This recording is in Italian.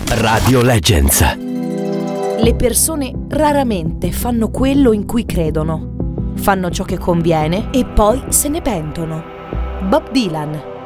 Radio Legends. Le persone raramente fanno quello in cui credono. Fanno ciò che conviene e poi se ne pentono. Bob Dylan.